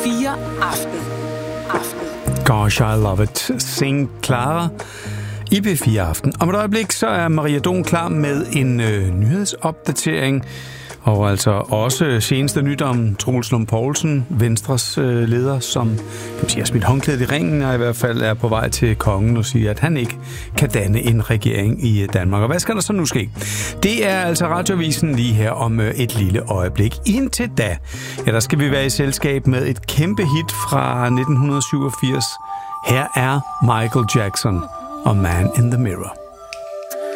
P4 Aften. Gosh, I love it. Sing Clara i P4 Aften. Om et øjeblik, så er Maria Don klar med en nyhedsopdatering. Og altså også seneste nyt om Troels Lund Poulsen, Venstres leder, som kan sige, har smidt håndklædet i ringen, og i hvert fald er på vej til kongen og siger, at han ikke kan danne en regering i Danmark. Og hvad skal der så nu ske? Det er altså Radioavisen lige her om et lille øjeblik. Indtil da, ja, der skal vi være i selskab med et kæmpe hit fra 1987. Her er Michael Jackson og Man in the Mirror.